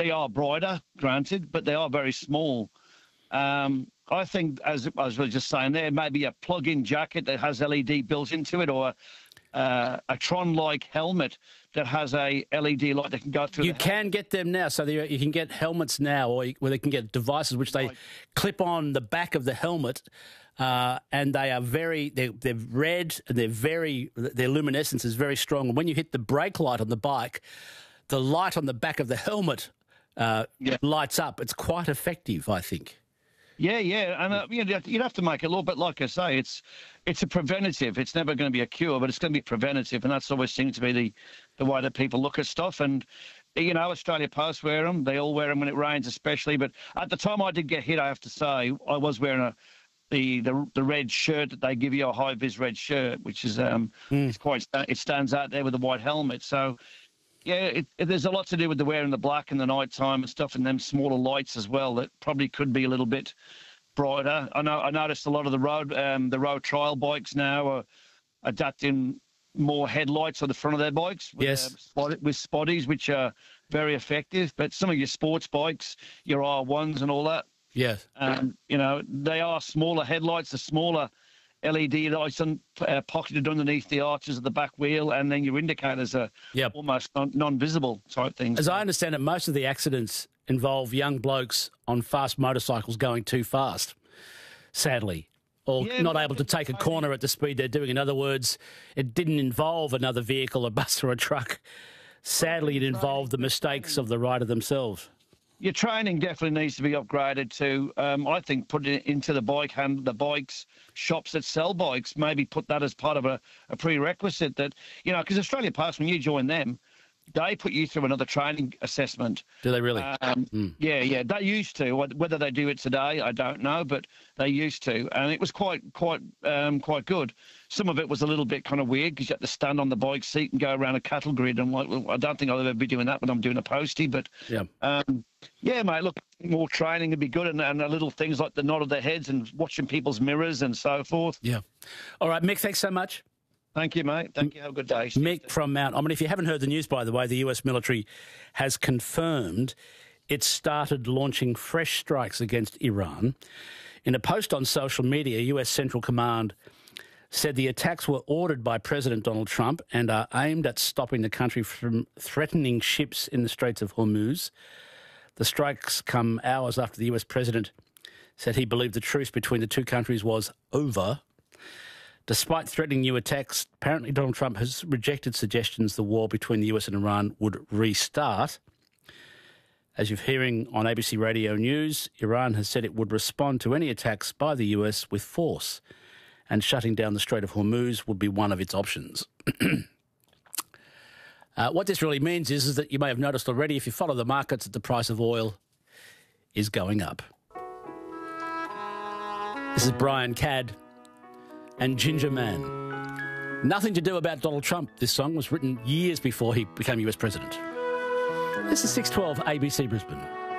they are brighter, granted, but they are very small. I think, as I was just saying there, maybe a plug-in jacket that has LED built into it, or a Tron-like helmet that has a LED light that can go through. You can get them now, so you can get helmets now, where they can get devices which they clip on the back of the helmet, and they are they're red, and their luminescence is very strong. And when you hit the brake light on the bike, the light on the back of the helmet lights up. It's quite effective, I think. Yeah, and you'd have to make it a little bit, like I say, it's a preventative. It's never going to be a cure, but it's going to be preventative, and that's always seems to be the way that people look at stuff. And, Australia Post wear them. They all wear them when it rains especially. But at the time I did get hit, I have to say, I was wearing the red shirt that they give you, a high-vis red shirt, which is it stands out there with the white helmet. So, yeah, there's a lot to do with the wearing the black in the night time and stuff, and them smaller lights as well that probably could be a little bit brighter. I noticed a lot of the road trial bikes now are adapting more headlights on the front of their bikes with spotties, which are very effective. But some of your sports bikes, your R1s and all that, yes, they are smaller headlights, the smaller LED lights pocketed underneath the arches of the back wheel, and then your indicators are almost non-visible type things. As I understand it, most of the accidents involve young blokes on fast motorcycles going too fast, sadly, or not able to take a corner at the speed they're doing. In other words, it didn't involve another vehicle, a bus or a truck. Sadly, it involved the mistakes of the rider themselves. Your training definitely needs to be upgraded to, I think, put it into the bikes shops that sell bikes, maybe put that as part of a prerequisite that, because Australia Post, when you join them, they put you through another training assessment. Do they really? Yeah. They used to. Whether they do it today, I don't know, but they used to, and it was quite good. Some of it was a little bit kind of weird because you had to stand on the bike seat and go around a cattle grid. And I don't think I'll ever be doing that when I'm doing a postie. But mate. Look, more training would be good, and little things like the nod of their heads and watching people's mirrors and so forth. Yeah. All right, Mick. Thanks so much. Thank you, mate. Thank you. Have a good day. Mick from Mount... if you haven't heard the news, by the way, the US military has confirmed it started launching fresh strikes against Iran. In a post on social media, US Central Command said the attacks were ordered by President Donald Trump and are aimed at stopping the country from threatening ships in the Straits of Hormuz. The strikes come hours after the US president said he believed the truce between the two countries was over. Despite threatening new attacks, apparently Donald Trump has rejected suggestions the war between the US and Iran would restart. As you're hearing on ABC Radio News, Iran has said it would respond to any attacks by the US with force, and shutting down the Strait of Hormuz would be one of its options. What this really means is that you may have noticed already, if you follow the markets, that the price of oil is going up. This is Brian Cadd and Ginger Man. Nothing to do about Donald Trump. This song was written years before he became US president. This is 612 ABC Brisbane.